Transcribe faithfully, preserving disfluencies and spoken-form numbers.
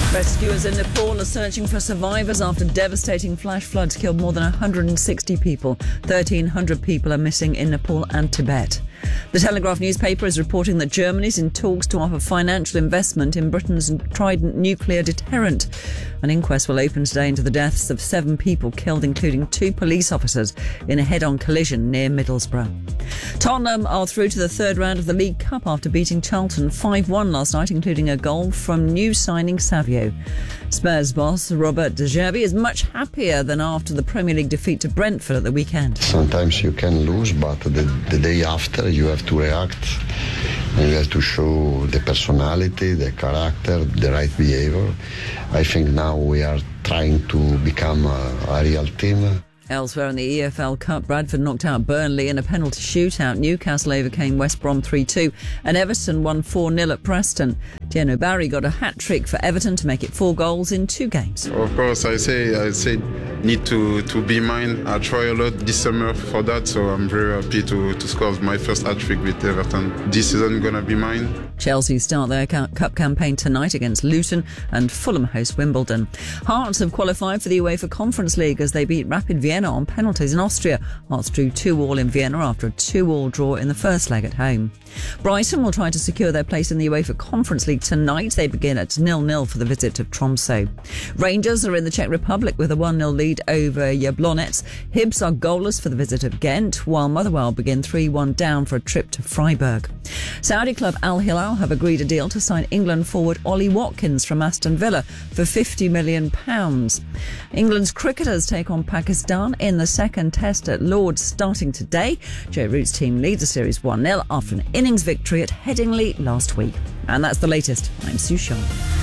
Rescuers in Nepal are searching for survivors after devastating flash floods killed more than one hundred sixty people. thirteen hundred people are missing in Nepal and Tibet. The Telegraph newspaper is reporting that Germany is in talks to offer financial investment in Britain's Trident nuclear deterrent. An inquest will open today into the deaths of seven people killed, including two police officers, in a head-on collision near Middlesbrough. Tottenham are through to the third round of the League Cup after beating Charlton five one last night, including a goal from new signing Savio. Spurs boss Robert De Zerbi is much happier than after the Premier League defeat to Brentford at the weekend. Sometimes you can lose, but the, the day after you have to react and you have to show the personality, the character, the right behavior. I think now we are trying to become a, a real team. Elsewhere in the E F L Cup, Bradford knocked out Burnley in a penalty shootout. Newcastle overcame West Brom three two and Everton won four nil at Preston. Geno Barry got a hat-trick for Everton to make it four goals in two games. Of course, I say I say need to, to be mine. I try a lot this summer for that, so I'm very happy to, to score my first hat-trick with Everton. This season gonna be mine. Chelsea start their cup campaign tonight against Luton and Fulham host Wimbledon. Hearts have qualified for the UEFA Conference League as they beat Rapid Vienna on penalties in Austria. Hearts drew two all in Vienna after a two all draw in the first leg at home. Brighton will try to secure their place in the UEFA Conference League tonight. They begin at nil nil for the visit of Tromsø. Rangers are in the Czech Republic with a one nil lead over Jablonec. Hibs are goalless for the visit of Ghent, while Motherwell begin three one down for a trip to Freiburg. Saudi club Al Hilal have agreed a deal to sign England forward Ollie Watkins from Aston Villa for fifty million pounds. England's cricketers take on Pakistan in the second test at Lord's starting today. Joe Root's team leads the series one nil after an innings victory at Headingley last week. And that's the latest. I'm Sue Shaw.